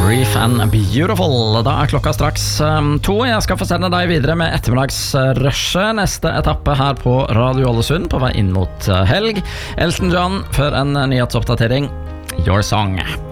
Brief and Beautiful. Da klokka straks 2. Jeg skal få sende deg videre med ettermiddagsrushet. Neste etappe her på Radio Ålesund på vei inn mot helg. Elton John før en nyhetsoppdatering. Your Song.